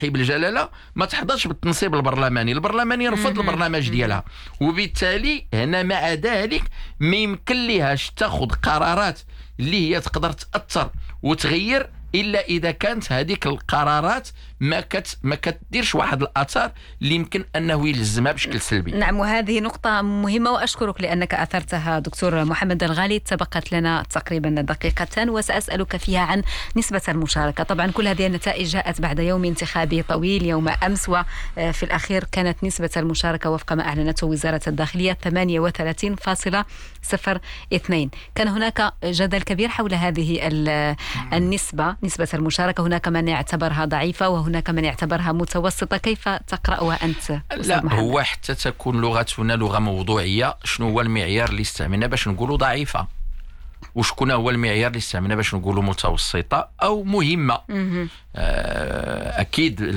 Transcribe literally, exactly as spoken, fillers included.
بالجلاله ما تحضرش بالتنصيب البرلماني، البرلماني يرفض البرنامج ديالها، وبالتالي هنا مع ذلك ما يمكن ليهاش تاخذ قرارات اللي هي تقدر تاثر وتغير الا اذا كانت هذيك القرارات ما كت ما كتديرش واحد الاثار اللي يمكن انه يلزمها بشكل سلبي. نعم، وهذه نقطة مهمة وأشكرك لأنك أثرتها دكتور محمد الغالي. تبقت لنا تقريبا دقيقتان وسأسألك فيها عن نسبة المشاركة. طبعا كل هذه النتائج جاءت بعد يوم انتخابي طويل يوم أمس، وفي الأخير كانت نسبة المشاركة وفق ما أعلنته وزارة الداخلية ثمانية وثلاثين فاصلة صفر اثنين. كان هناك جدل كبير حول هذه النسبة، نسبة المشاركة. هناك من يعتبرها ضعيفة وهناك من يعتبرها متوسطة. كيف تقرأها أنت؟ لا محمد. هو حتى تكون لغتنا لغة موضوعية، شنو هو المعيار اللي استعملنا باش نقولوا ضعيفة، وشكون هو المعيار اللي استعملنا باش نقولوا متوسطة أو مهمة؟ أكيد